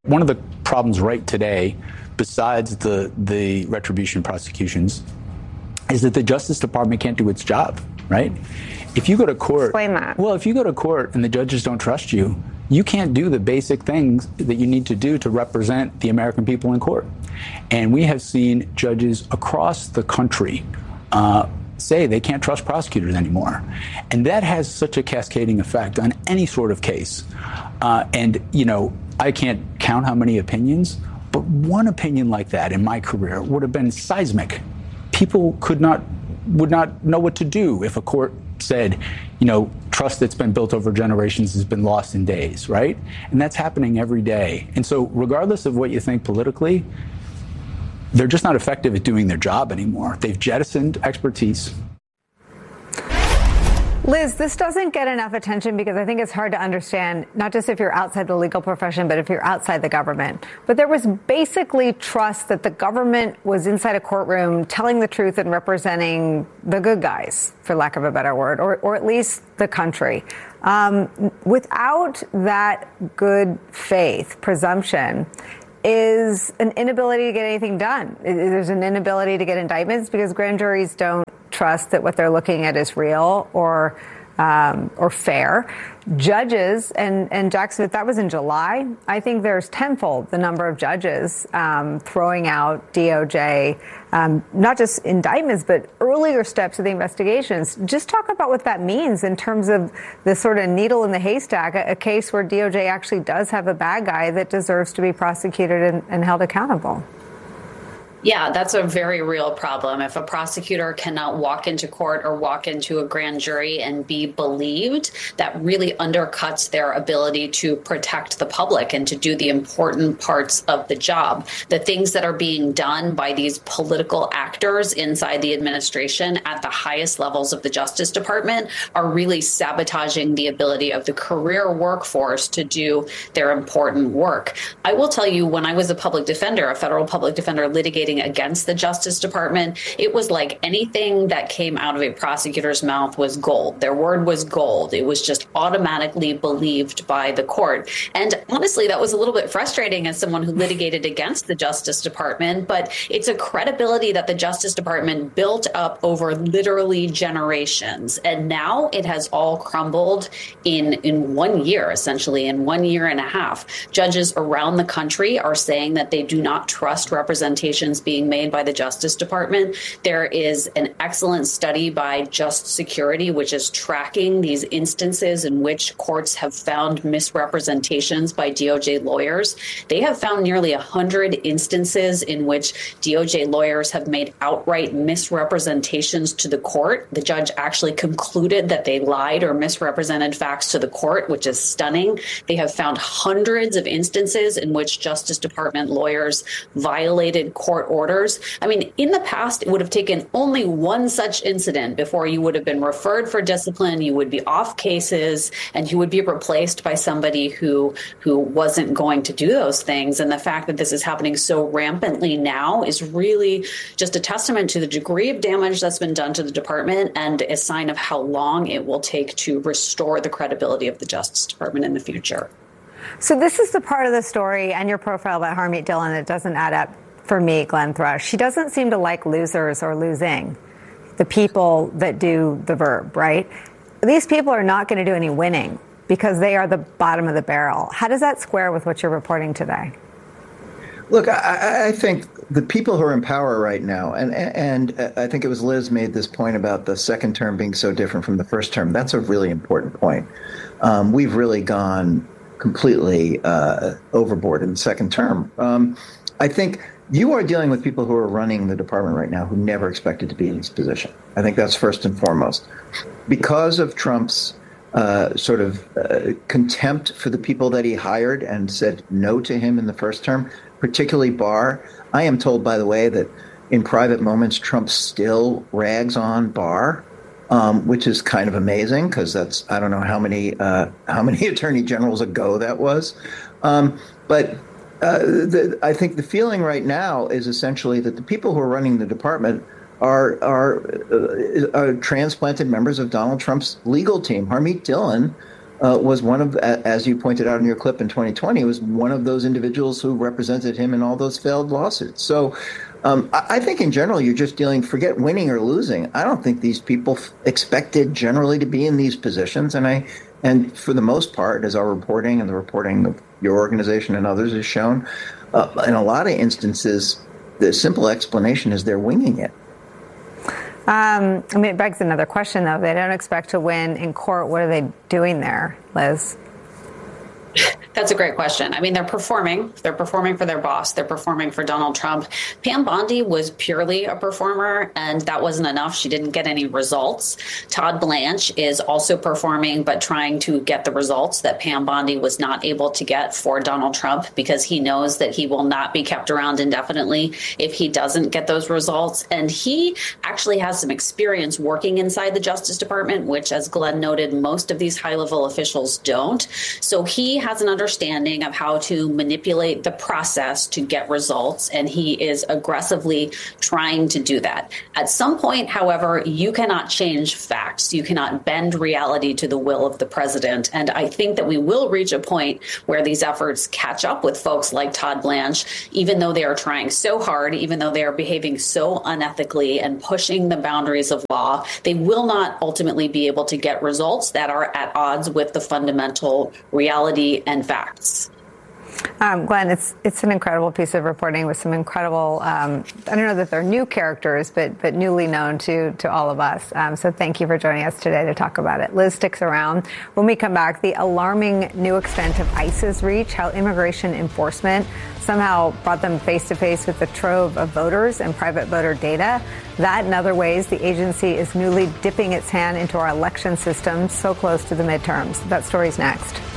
One of the problems right today, besides the retribution prosecutions, is that the Justice Department can't do its job, right? If you go to court, explain that. Well, if you go to court and the judges don't trust you, you can't do the basic things that you need to do to represent the American people in court. And we have seen judges across the country say they can't trust prosecutors anymore. And that has such a cascading effect on any sort of case. And, you know, I can't count how many opinions, but one opinion like that in my career would have been seismic. People would not know what to do if a court said, you know, trust that's been built over generations has been lost in days, right? And that's happening every day. And so regardless of what you think politically, they're just not effective at doing their job anymore. They've jettisoned expertise. Liz, this doesn't get enough attention because I think it's hard to understand, not just if you're outside the legal profession, but if you're outside the government. But there was basically trust that the government was inside a courtroom telling the truth and representing the good guys, for lack of a better word, or at least the country. Without that good faith presumption is an inability to get anything done. There's an inability to get indictments because grand juries don't trust that what they're looking at is real or fair. Judges, and Jack Smith, that was in July. I think there's tenfold the number of judges throwing out DOJ, not just indictments, but earlier steps of the investigations. Just talk about what that means in terms of the sort of needle in the haystack, a case where DOJ actually does have a bad guy that deserves to be prosecuted and held accountable. Yeah, that's a very real problem. If a prosecutor cannot walk into court or walk into a grand jury and be believed, that really undercuts their ability to protect the public and to do the important parts of the job. The things that are being done by these political actors inside the administration at the highest levels of the Justice Department are really sabotaging the ability of the career workforce to do their important work. I will tell you, when I was a public defender, a federal public defender litigating against the Justice Department, it was like anything that came out of a prosecutor's mouth was gold. Their word was gold. It was just automatically believed by the court. And honestly, that was a little bit frustrating as someone who litigated against the Justice Department, but it's a credibility that the Justice Department built up over literally generations. And now it has all crumbled in 1 year, essentially, in 1 year and a half. Judges around the country are saying that they do not trust representations being made by the Justice Department. There is an excellent study by Just Security, which is tracking these instances in which courts have found misrepresentations by DOJ lawyers. They have found nearly 100 instances in which DOJ lawyers have made outright misrepresentations to the court. The judge actually concluded that they lied or misrepresented facts to the court, which is stunning. They have found hundreds of instances in which Justice Department lawyers violated court orders. I mean, in the past, it would have taken only one such incident before you would have been referred for discipline, you would be off cases, and you would be replaced by somebody who wasn't going to do those things. And the fact that this is happening so rampantly now is really just a testament to the degree of damage that's been done to the department and a sign of how long it will take to restore the credibility of the Justice Department in the future. So this is the part of the story and your profile about Harmeet Dillon that doesn't add up for me, Glenn Thrush. She doesn't seem to like losers or losing, the people that do the verb, right? These people are not going to do any winning because they are the bottom of the barrel. How does that square with what you're reporting today? Look, I think the people who are in power right now, and I think it was Liz made this point about the second term being so different from the first term. That's a really important point. We've really gone completely overboard in the second term. I think you are dealing with people who are running the department right now who never expected to be in this position. I think that's first and foremost. Because of Trump's contempt for the people that he hired and said no to him in the first term, particularly Barr. I am told, by the way, that in private moments, Trump still rags on Barr, which is kind of amazing because that's, I don't know how many attorney generals ago that was. But I think the feeling right now is essentially that the people who are running the department are transplanted members of Donald Trump's legal team. Harmeet Dillon was one of, as you pointed out in your clip in 2020, was one of those individuals who represented him in all those failed lawsuits. So I think in general, you're just forget winning or losing. I don't think these people expected generally to be in these positions. And for the most part, as our reporting and the reporting of your organization and others has shown, in a lot of instances, the simple explanation is they're winging it. It begs another question, though. They don't expect to win in court. What are they doing there, Liz? That's a great question. I mean, they're performing. They're performing for their boss. They're performing for Donald Trump. Pam Bondi was purely a performer, and that wasn't enough. She didn't get any results. Todd Blanche is also performing, but trying to get the results that Pam Bondi was not able to get for Donald Trump, because he knows that he will not be kept around indefinitely if he doesn't get those results. And he actually has some experience working inside the Justice Department, which, as Glenn noted, most of these high-level officials don't. So he has an understanding of how to manipulate the process to get results, and he is aggressively trying to do that. At some point, however, you cannot change facts. You cannot bend reality to the will of the president. And I think that we will reach a point where these efforts catch up with folks like Todd Blanche, even though they are trying so hard, even though they are behaving so unethically and pushing the boundaries of law. They will not ultimately be able to get results that are at odds with the fundamental reality and facts. Glenn, it's an incredible piece of reporting with some incredible, I don't know that they're new characters, but newly known to all of us. So thank you for joining us today to talk about it. Liz sticks around. When we come back, the alarming new extent of ICE's reach, how immigration enforcement somehow brought them face to face with the trove of voters and private voter data. That and other ways the agency is newly dipping its hand into our election system so close to the midterms. That story's next.